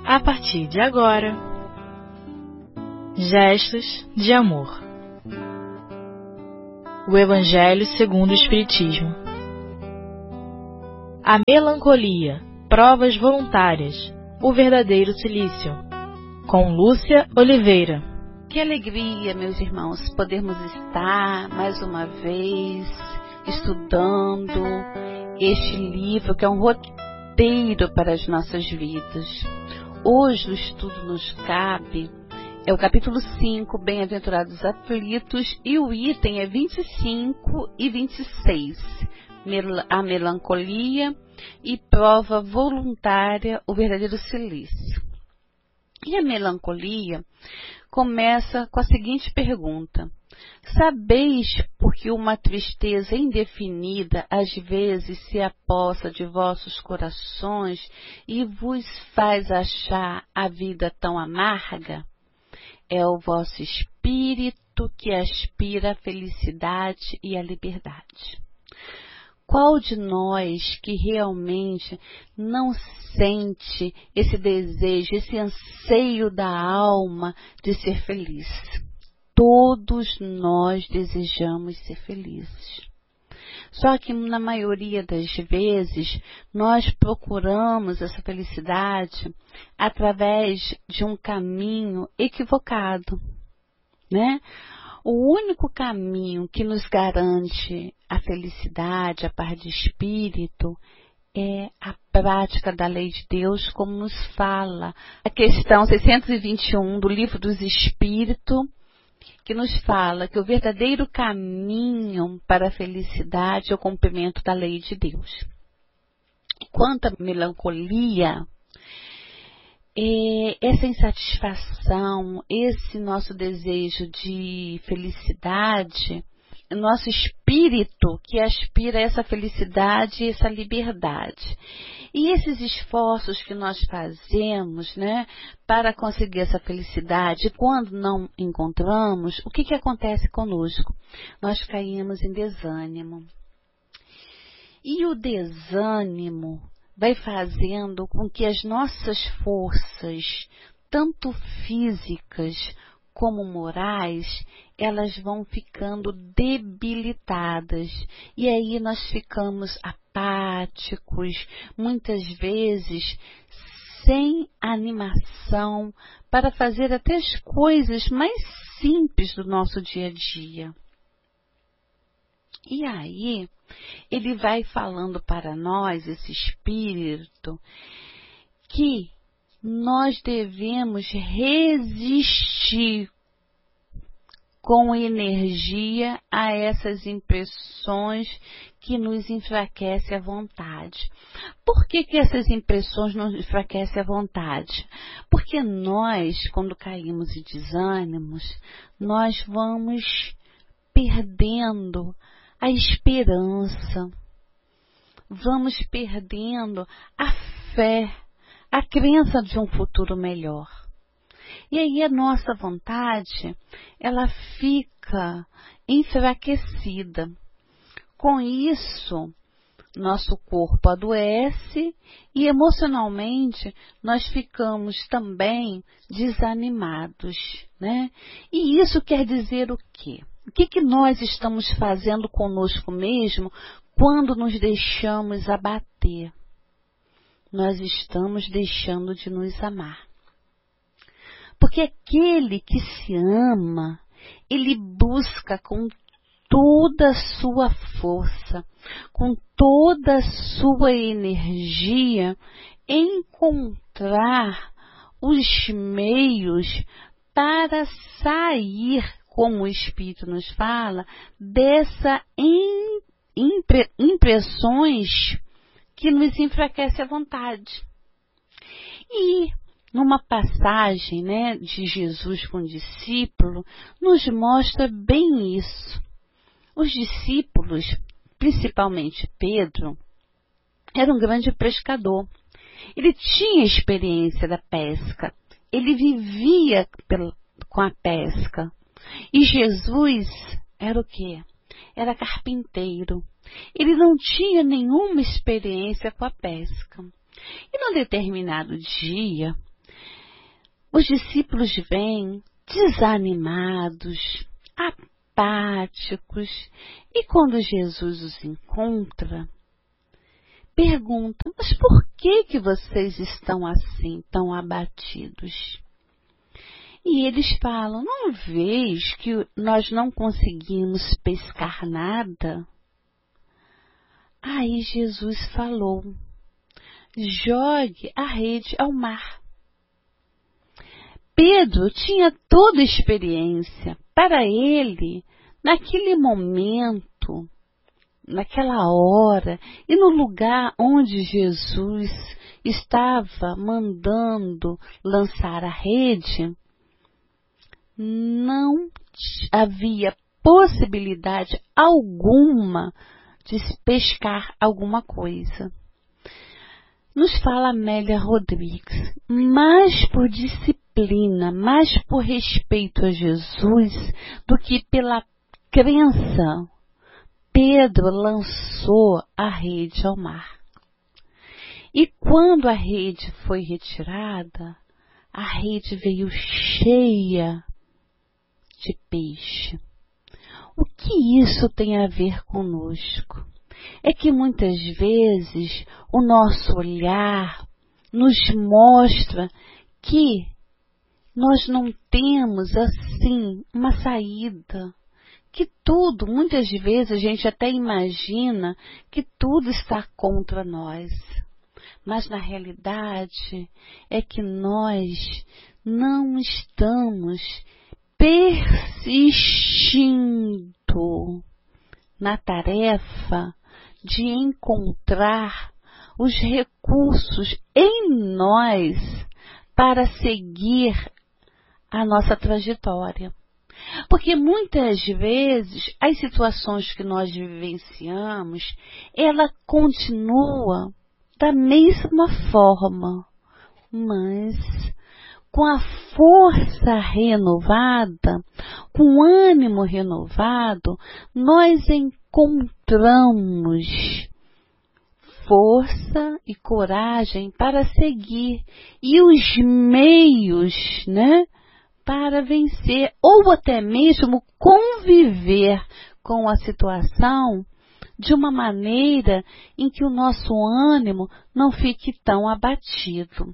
A partir de agora, gestos de amor. O Evangelho segundo o Espiritismo. A melancolia, provas voluntárias, o verdadeiro silício. Com Lúcia Oliveira. Que alegria, meus irmãos, podermos estar mais uma vez estudando este livro que é um roteiro para as nossas vidas. Hoje o estudo nos cabe, é o capítulo 5, Bem-aventurados aflitos, e o item é 25 e 26, a melancolia e prova voluntária, o verdadeiro silício. E a melancolia começa com a seguinte pergunta: sabeis por que uma tristeza indefinida às vezes se apossa de vossos corações e vos faz achar a vida tão amarga? É o vosso espírito que aspira à felicidade e à liberdade. Qual de nós que realmente não sente esse desejo, esse anseio da alma de ser feliz? Todos nós desejamos ser felizes. Só que na maioria das vezes nós procuramos essa felicidade através de um caminho equivocado, né? O único caminho que nos garante a felicidade, a paz de espírito, é a prática da lei de Deus, como nos fala a questão 621 do Livro dos Espíritos, que nos fala que o verdadeiro caminho para a felicidade é o cumprimento da lei de Deus. Quanto à melancolia, essa insatisfação, esse nosso desejo de felicidade, nosso espírito que aspira a essa felicidade e essa liberdade. E esses esforços que nós fazemos, né, para conseguir essa felicidade, quando não encontramos, o que acontece conosco? Nós caímos em desânimo. E o desânimo vai fazendo com que as nossas forças, tanto físicas como morais, elas vão ficando debilitadas. E aí nós ficamos apáticos, muitas vezes sem animação para fazer até as coisas mais simples do nosso dia a dia. E aí ele vai falando para nós, esse espírito, que nós devemos resistir com energia a essas impressões que nos enfraquecem a vontade. Por que essas impressões nos enfraquecem a vontade? Porque nós, quando caímos em desânimos, nós vamos perdendo a esperança, vamos perdendo a fé, a crença de um futuro melhor. E aí a nossa vontade, ela fica enfraquecida. Com isso, nosso corpo adoece e emocionalmente nós ficamos também desanimados, né? E isso quer dizer o quê? O que nós estamos fazendo conosco mesmo quando nos deixamos abater? Nós estamos deixando de nos amar. Porque aquele que se ama, ele busca com toda a sua força, com toda a sua energia, encontrar os meios para sair, como o Espírito nos fala, dessas impressões que nos enfraquecem a vontade. E numa passagem, né, de Jesus com o discípulo, nos mostra bem isso. Os discípulos, principalmente Pedro, era um grande pescador. Ele tinha experiência da pesca. Ele vivia com a pesca. E Jesus era o quê? Era carpinteiro. Ele não tinha nenhuma experiência com a pesca. E num determinado dia, os discípulos vêm desanimados, apáticos, e quando Jesus os encontra, perguntam: mas por que vocês estão assim, tão abatidos? E eles falam: não vês que nós não conseguimos pescar nada? Aí Jesus falou: jogue a rede ao mar. Pedro tinha toda a experiência. Para ele, naquele momento, naquela hora e no lugar onde Jesus estava mandando lançar a rede, não havia possibilidade alguma de se pescar alguma coisa. Nos fala Amélia Rodrigues, mais por disciplina, mais por respeito a Jesus do que pela crença, Pedro lançou a rede ao mar. E quando a rede foi retirada, a rede veio cheia de peixe. O que isso tem a ver conosco? É que muitas vezes o nosso olhar nos mostra que nós não temos assim uma saída, que tudo, muitas vezes a gente até imagina que tudo está contra nós, mas na realidade é que nós não estamos persistindo na tarefa de encontrar os recursos em nós para seguir a nossa trajetória. Porque muitas vezes as situações que nós vivenciamos, ela continua da mesma forma, mas com a força renovada, com o ânimo renovado, nós encontramos força e coragem para seguir e os meios, para vencer ou até mesmo conviver com a situação de uma maneira em que o nosso ânimo não fique tão abatido.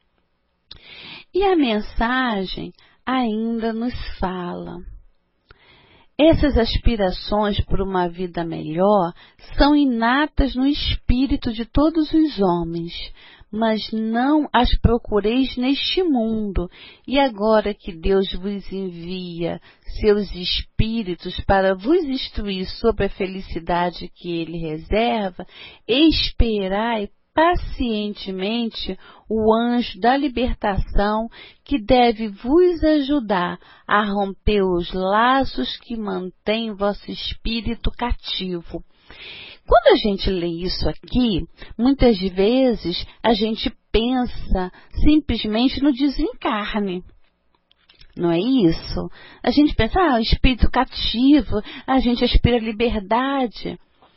E a mensagem ainda nos fala: essas aspirações por uma vida melhor são inatas no espírito de todos os homens, mas não as procureis neste mundo. E agora que Deus vos envia seus espíritos para vos instruir sobre a felicidade que Ele reserva, esperai pacientemente o anjo da libertação que deve vos ajudar a romper os laços que mantêm vosso espírito cativo. Quando a gente lê isso aqui, muitas vezes a gente pensa simplesmente no desencarne. Não é isso? A gente pensa, espírito cativo, a gente aspira a liberdade.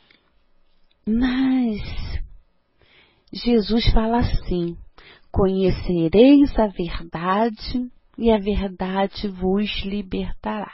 Mas Jesus fala assim: conhecereis a verdade e a verdade vos libertará.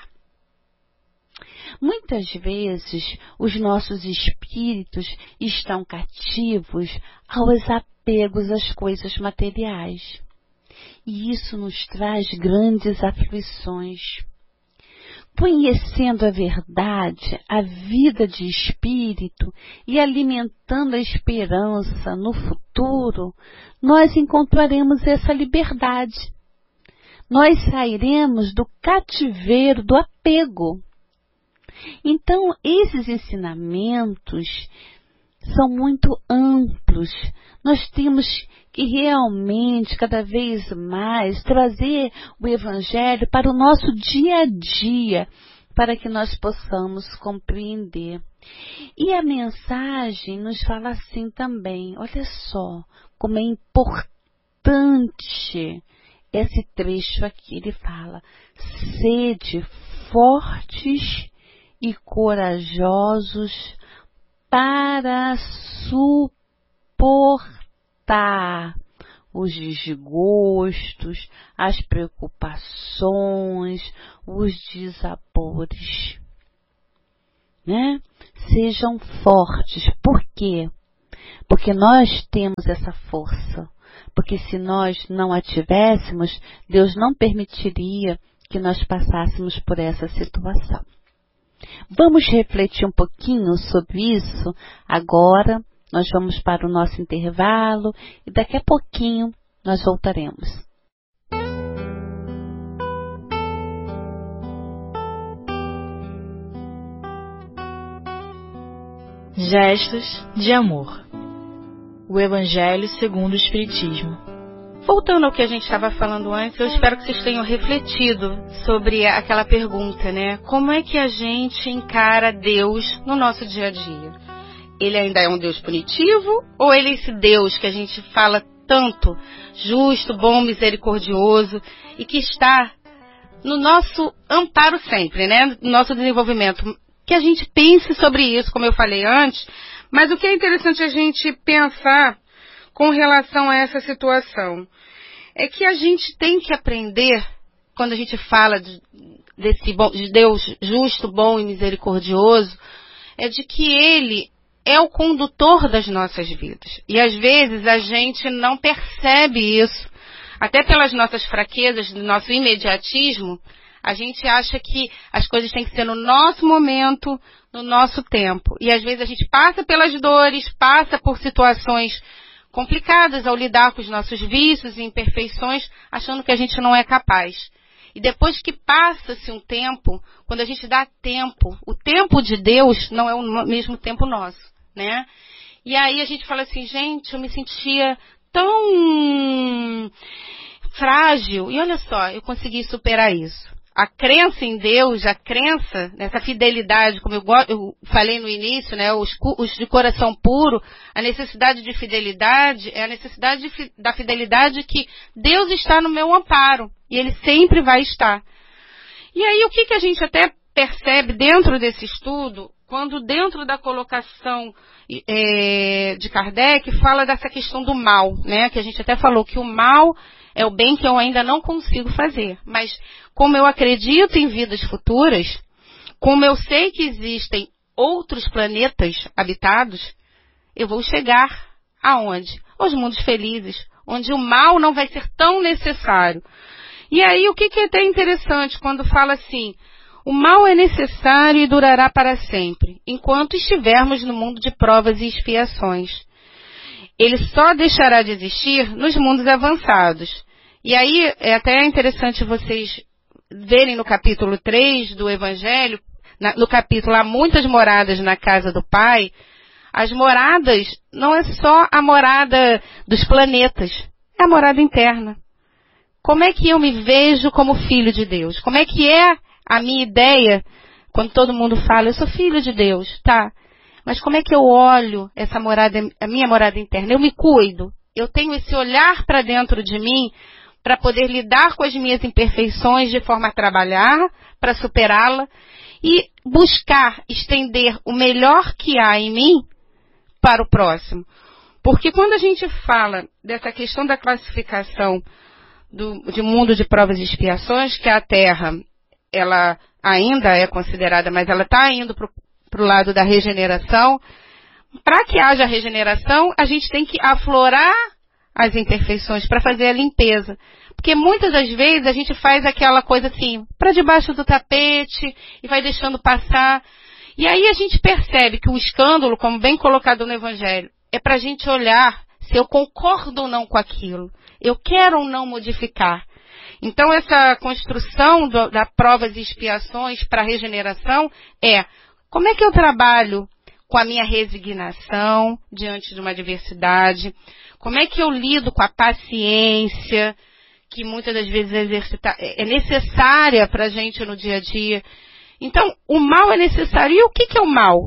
Muitas vezes os nossos espíritos estão cativos aos apegos às coisas materiais. E isso nos traz grandes aflições. Conhecendo a verdade, a vida de espírito e alimentando a esperança no futuro, nós encontraremos essa liberdade. Nós sairemos do cativeiro do apego. Então, esses ensinamentos são muito amplos. Nós temos que realmente, cada vez mais, trazer o Evangelho para o nosso dia a dia, para que nós possamos compreender. E a mensagem nos fala assim também. Olha só como é importante esse trecho aqui. Ele fala: sede fortes e corajosos para suportar os desgostos, as preocupações, os desabores, né? Sejam fortes. Por quê? Porque nós temos essa força. Porque se nós não a tivéssemos, Deus não permitiria que nós passássemos por essa situação. Vamos refletir um pouquinho sobre isso agora. Nós vamos para o nosso intervalo e daqui a pouquinho nós voltaremos. Gestos de amor. O Evangelho segundo o Espiritismo. Voltando ao que a gente estava falando antes, eu espero que vocês tenham refletido sobre aquela pergunta, né? Como é que a gente encara Deus no nosso dia a dia? Ele ainda é um Deus punitivo ou ele é esse Deus que a gente fala tanto, justo, bom, misericordioso e que está no nosso amparo sempre, né? No nosso desenvolvimento. Que a gente pense sobre isso, como eu falei antes, mas o que é interessante a gente pensar com relação a essa situação é que a gente tem que aprender, quando a gente fala de Deus justo, bom e misericordioso, é de que Ele é o condutor das nossas vidas. E às vezes a gente não percebe isso, até pelas nossas fraquezas, do nosso imediatismo. A gente acha que as coisas têm que ser no nosso momento, no nosso tempo. E às vezes a gente passa pelas dores, passa por situações complicadas ao lidar com os nossos vícios e imperfeições, achando que a gente não é capaz. E depois que passa-se um tempo, quando a gente dá tempo, o tempo de Deus não é o mesmo tempo nosso, né? E aí a gente fala assim, gente, eu me sentia tão frágil. E olha só, eu consegui superar isso. A crença em Deus, a crença nessa fidelidade, como eu falei no início, né, os de coração puro, a necessidade de fidelidade é a necessidade da fidelidade que Deus está no meu amparo e Ele sempre vai estar. E aí o que a gente até percebe dentro desse estudo, quando dentro da colocação de Kardec fala dessa questão do mal, né, que a gente até falou que o mal é o bem que eu ainda não consigo fazer. Mas como eu acredito em vidas futuras, como eu sei que existem outros planetas habitados, eu vou chegar aonde? Aos mundos felizes, onde o mal não vai ser tão necessário. E aí o que é até interessante quando fala assim, o mal é necessário e durará para sempre, enquanto estivermos no mundo de provas e expiações. Ele só deixará de existir nos mundos avançados. E aí é até interessante vocês verem no capítulo 3 do Evangelho, no capítulo Há muitas moradas na casa do Pai. As moradas não é só a morada dos planetas, é a morada interna. Como é que eu me vejo como filho de Deus? Como é que é a minha ideia quando todo mundo fala, eu sou filho de Deus, tá? Mas como é que eu olho essa morada, a minha morada interna? Eu me cuido. Eu tenho esse olhar para dentro de mim para poder lidar com as minhas imperfeições de forma a trabalhar, para superá-la e buscar estender o melhor que há em mim para o próximo. Porque quando a gente fala dessa questão da classificação de mundo de provas e expiações, que a Terra, ela ainda é considerada, mas ela está indo para o lado da regeneração. Para que haja regeneração, a gente tem que aflorar as imperfeições para fazer a limpeza. Porque muitas das vezes a gente faz aquela coisa assim, para debaixo do tapete e vai deixando passar. E aí a gente percebe que o escândalo, como bem colocado no Evangelho, é para a gente olhar se eu concordo ou não com aquilo. Eu quero ou não modificar. Então essa construção da provas e expiações para a regeneração é como é que eu trabalho com a minha resignação diante de uma adversidade, como é que eu lido com a paciência, que muitas das vezes é necessária para a gente no dia a dia. Então, o mal é necessário. E o que é o mal?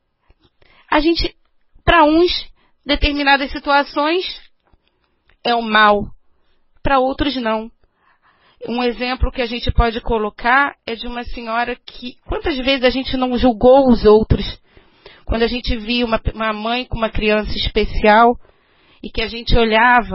A gente, para uns, determinadas situações, é o mal. Para outros, não. Um exemplo que a gente pode colocar é de uma senhora que, quantas vezes a gente não julgou os outros? Quando a gente via uma mãe com uma criança especial e que a gente olhava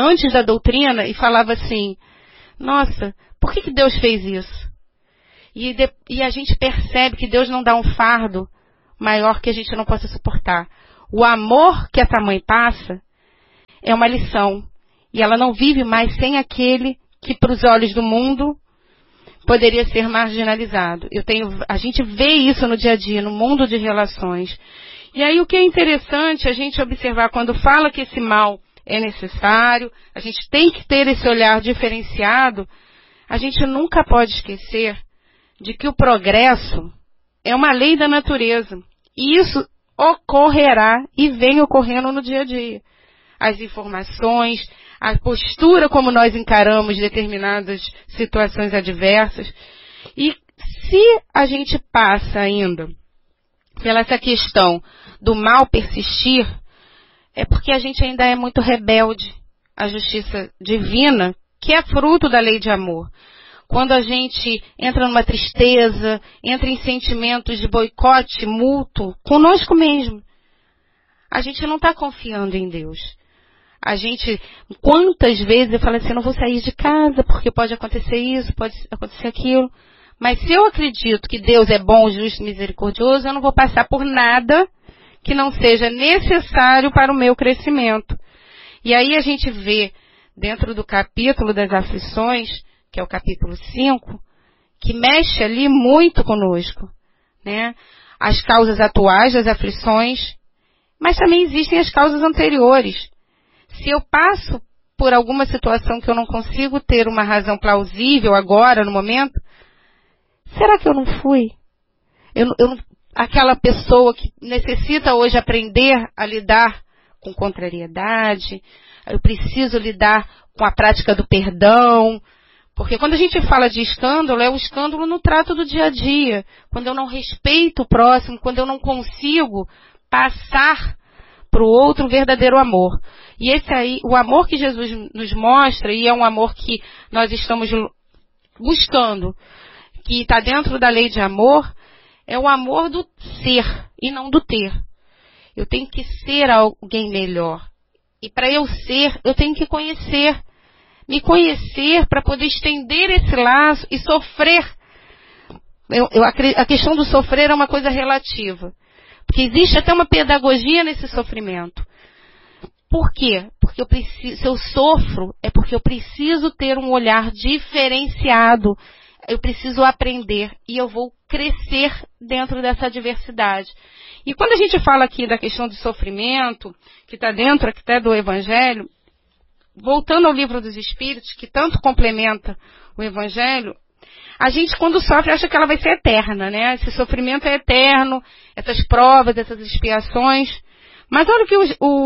antes da doutrina e falava assim, nossa, por que Deus fez isso? E a gente percebe que Deus não dá um fardo maior que a gente não possa suportar. O amor que essa mãe passa é uma lição. E ela não vive mais sem aquele que, para os olhos do mundo, poderia ser marginalizado. A gente vê isso no dia a dia, no mundo de relações. E aí o que é interessante a gente observar quando fala que esse mal é necessário, a gente tem que ter esse olhar diferenciado, a gente nunca pode esquecer de que o progresso é uma lei da natureza. E isso ocorrerá e vem ocorrendo no dia a dia. As informações, a postura como nós encaramos determinadas situações adversas. E se a gente passa ainda pela essa questão do mal persistir, é porque a gente ainda é muito rebelde à justiça divina, que é fruto da lei de amor. Quando a gente entra numa tristeza, entra em sentimentos de boicote mútuo conosco mesmo, a gente não está confiando em Deus. A gente, quantas vezes eu falo assim, eu não vou sair de casa porque pode acontecer isso, pode acontecer aquilo. Mas se eu acredito que Deus é bom, justo e misericordioso, eu não vou passar por nada que não seja necessário para o meu crescimento. E aí a gente vê, dentro do capítulo das aflições, que é o capítulo 5, que mexe ali muito conosco, né? As causas atuais das aflições, mas também existem as causas anteriores. Se eu passo por alguma situação que eu não consigo ter uma razão plausível agora, no momento, será que eu não fui? Aquela pessoa que necessita hoje aprender a lidar com contrariedade, eu preciso lidar com a prática do perdão, porque quando a gente fala de escândalo, é o escândalo no trato do dia a dia, quando eu não respeito o próximo, quando eu não consigo passar para o outro verdadeiro amor. E esse aí, o amor que Jesus nos mostra, e é um amor que nós estamos buscando, que está dentro da lei de amor, é o amor do ser e não do ter. Eu tenho que ser alguém melhor. E para eu ser, eu tenho que conhecer. Me conhecer para poder estender esse laço e sofrer. A questão do sofrer é uma coisa relativa. Porque existe até uma pedagogia nesse sofrimento. Por quê? Porque se eu sofro, é porque eu preciso ter um olhar diferenciado. Eu preciso aprender e eu vou crescer dentro dessa adversidade. E quando a gente fala aqui da questão do sofrimento, que está dentro até do Evangelho, voltando ao livro dos Espíritos, que tanto complementa o Evangelho, a gente quando sofre acha que ela vai ser eterna, né? Esse sofrimento é eterno, essas provas, essas expiações. Mas olha o que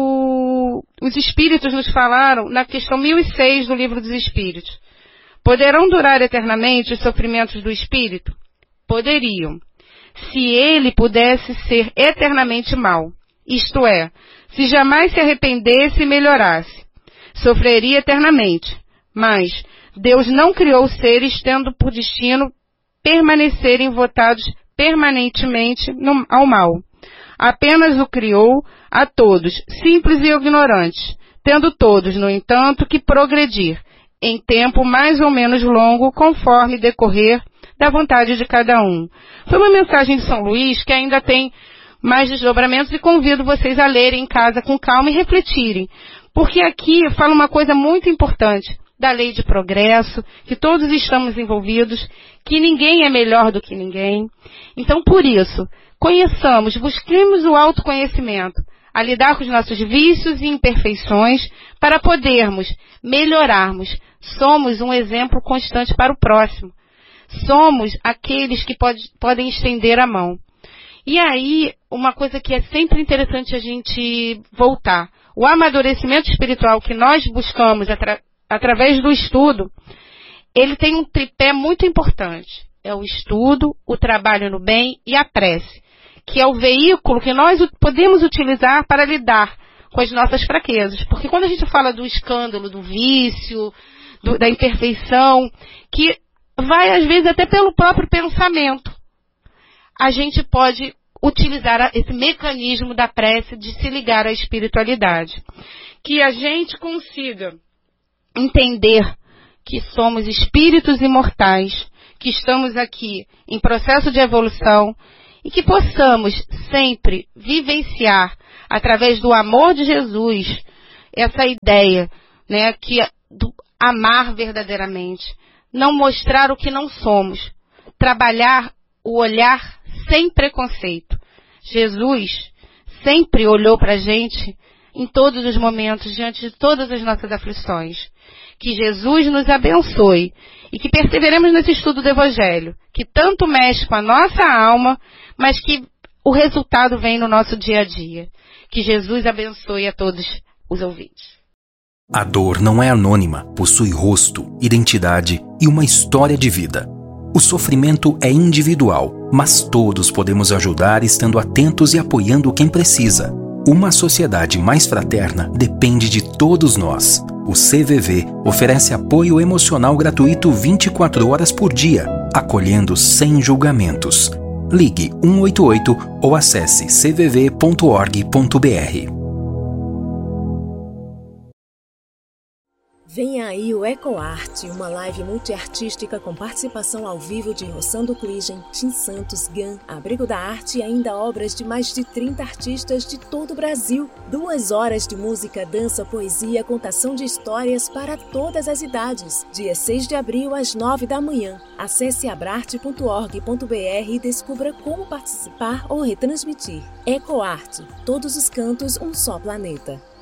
os Espíritos nos falaram na questão 1006 do livro dos Espíritos. Poderão durar eternamente os sofrimentos do Espírito? Poderiam, se ele pudesse ser eternamente mau. Isto é, se jamais se arrependesse e melhorasse. Sofreria eternamente, mas Deus não criou seres tendo por destino permanecerem votados permanentemente ao mal. Apenas o criou a todos, simples e ignorantes, tendo todos, no entanto, que progredir em tempo mais ou menos longo, conforme decorrer da vontade de cada um. Foi uma mensagem de São Luís que ainda tem mais desdobramentos e convido vocês a lerem em casa com calma e refletirem. Porque aqui fala uma coisa muito importante, da lei de progresso, que todos estamos envolvidos, que ninguém é melhor do que ninguém. Então, por isso, conheçamos, busquemos o autoconhecimento, a lidar com os nossos vícios e imperfeições, para podermos melhorarmos. Somos um exemplo constante para o próximo. Somos aqueles que podem estender a mão. E aí, uma coisa que é sempre interessante a gente voltar. O amadurecimento espiritual que nós buscamos através do estudo, ele tem um tripé muito importante. É o estudo, o trabalho no bem e a prece, que é o veículo que nós podemos utilizar para lidar com as nossas fraquezas. Porque quando a gente fala do escândalo, do vício, da imperfeição, que vai às vezes até pelo próprio pensamento, a gente pode utilizar esse mecanismo da prece de se ligar à espiritualidade. Que a gente consiga entender que somos espíritos imortais, que estamos aqui em processo de evolução e que possamos sempre vivenciar, através do amor de Jesus, essa ideia, né, do amar verdadeiramente, não mostrar o que não somos, trabalhar o olhar sem preconceito. Jesus sempre olhou para a gente em todos os momentos, diante de todas as nossas aflições. Que Jesus nos abençoe e que perseveremos nesse estudo do Evangelho, que tanto mexe com a nossa alma, mas que o resultado vem no nosso dia a dia. Que Jesus abençoe a todos os ouvintes. A dor não é anônima, possui rosto, identidade e uma história de vida. O sofrimento é individual, mas todos podemos ajudar estando atentos e apoiando quem precisa. Uma sociedade mais fraterna depende de todos nós. O CVV oferece apoio emocional gratuito 24 horas por dia, acolhendo sem julgamentos. Ligue 188 ou acesse cvv.org.br. Venha aí o EcoArte, uma live multiartística com participação ao vivo de Rossando Cligem, Tim Santos, Gan, Abrigo da Arte e ainda obras de mais de 30 artistas de todo o Brasil. 2 horas de música, dança, poesia, contação de histórias para todas as idades. Dia 6 de abril, às 9 da manhã. Acesse abrarte.org.br e descubra como participar ou retransmitir. EcoArte, todos os cantos, um só planeta.